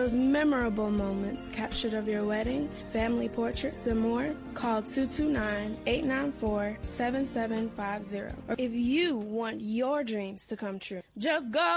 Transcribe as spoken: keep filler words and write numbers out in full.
those memorable moments captured of your wedding, family portraits, and more, call two two nine, eight nine four, seven seven five zero. Or if you want your dreams to come true, just go